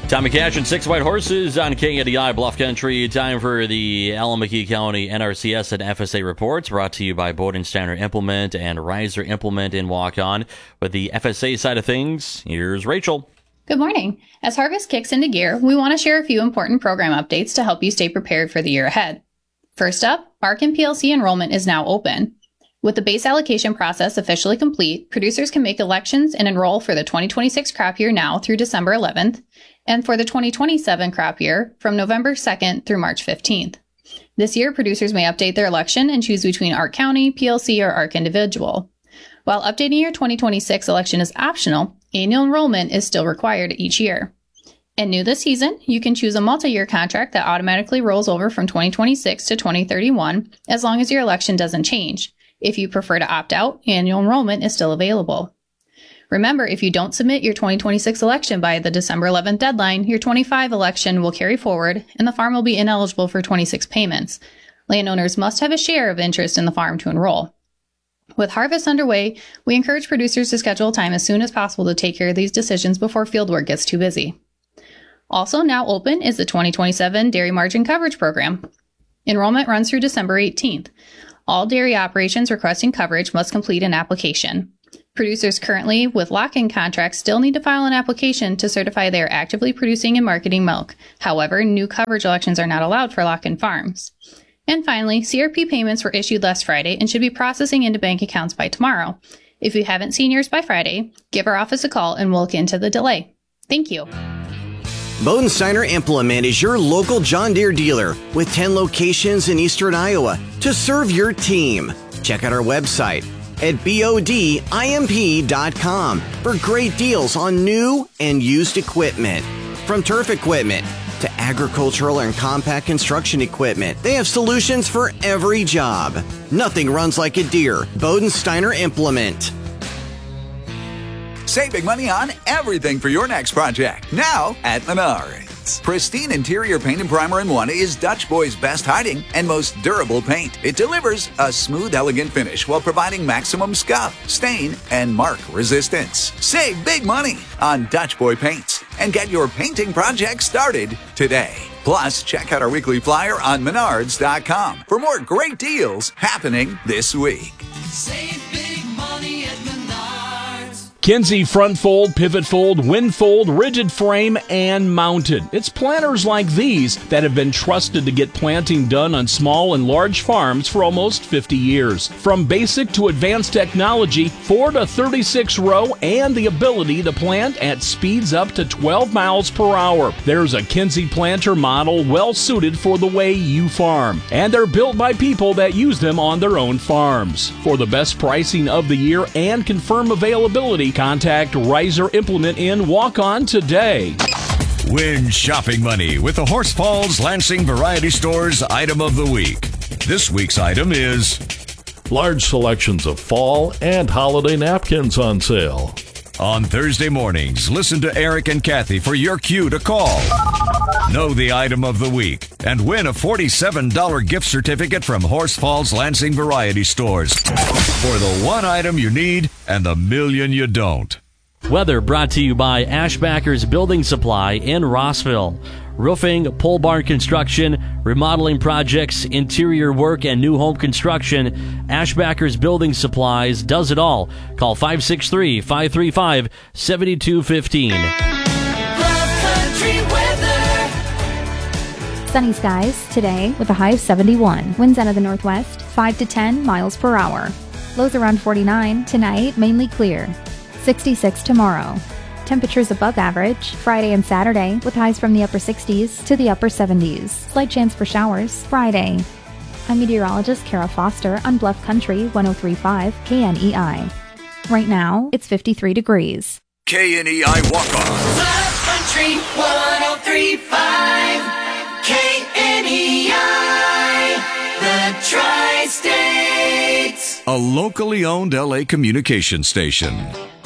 Tommy Cash and Six White Horses on KNDI Bluff Country. Time for the Alameda County NRCS and FSA reports, brought to you by Bodensteiner Implement and Riser Implement in Walk-On. With the FSA side of things, here's Rachel. Good morning. As harvest kicks into gear, we want to share a few important program updates to help you stay prepared for the year ahead. First up, ARC and PLC enrollment is now open. With the base allocation process officially complete, producers can make elections and enroll for the 2026 crop year now through December 11th, and for the 2027 crop year from November 2nd through March 15th. This year, producers may update their election and choose between ARC County, PLC, or ARC Individual. While updating your 2026 election is optional, annual enrollment is still required each year. And new this season, you can choose a multi-year contract that automatically rolls over from 2026 to 2031 as long as your election doesn't change. If you prefer to opt out, annual enrollment is still available. Remember, if you don't submit your 2026 election by the December 11th deadline, your 25 election will carry forward and the farm will be ineligible for 26 payments. Landowners must have a share of interest in the farm to enroll. With harvest underway, we encourage producers to schedule time as soon as possible to take care of these decisions before fieldwork gets too busy. Also now open is the 2027 Dairy Margin Coverage Program. Enrollment runs through December 18th. All dairy operations requesting coverage must complete an application. Producers currently with lock-in contracts still need to file an application to certify they are actively producing and marketing milk. However, new coverage elections are not allowed for lock-in farms. And finally, CRP payments were issued last Friday and should be processing into bank accounts by tomorrow. If you haven't seen yours by Friday, give our office a call and we'll look into the delay. Thank you. Bodensteiner Implement is your local John Deere dealer with 10 locations in eastern Iowa to serve your team. Check out our website at bodimp.com for great deals on new and used equipment. From turf equipment to agricultural and compact construction equipment, they have solutions for every job. Nothing runs like a Deere. Bodensteiner Implement. Save big money on everything for your next project, now at Menards. Pristine interior paint and primer in one is Dutch Boy's best hiding and most durable paint. It delivers a smooth, elegant finish while providing maximum scuff, stain, and mark resistance. Save big money on Dutch Boy paints and get your painting project started today. Plus, check out our weekly flyer on Menards.com for more great deals happening this week. Save big money at Menards. Kinsey front fold, pivot fold, wind fold, rigid frame, and mounted. It's planters like these that have been trusted to get planting done on small and large farms for almost 50 years. From basic to advanced technology, 4 to 36 row, and the ability to plant at speeds up to 12 miles per hour. There's a Kinsey planter model well suited for the way you farm. And they're built by people that use them on their own farms. For the best pricing of the year and confirm availability, contact Riser Implement in Walk-On today. Win shopping money with the Horse Falls Lansing Variety Store's Item of the Week. This week's item is large selections of fall and holiday napkins on sale. On Thursday mornings, listen to Eric and Kathy for your cue to call. Know the item of the week and win a $47 gift certificate from Horse Falls Lansing Variety Stores for the one item you need and the million you don't. Weather brought to you by Ashbackers Building Supply in Rossville. Roofing, pole barn construction, remodeling projects, interior work, and new home construction. Ashbackers Building Supplies does it all. Call 563-535-7215. Sunny skies today with a high of 71. Winds out of the northwest, 5 to 10 miles per hour. Lows around 49. Tonight, mainly clear. 66 tomorrow. Temperatures above average Friday and Saturday with highs from the upper 60s to the upper 70s. Slight chance for showers Friday. I'm meteorologist Kara Foster on Bluff Country 103.5 KNEI. Right now, it's 53 degrees. KNEI Walk-On. Bluff Country 103.5 KNEI, the Tri-States. A locally owned LA communication station.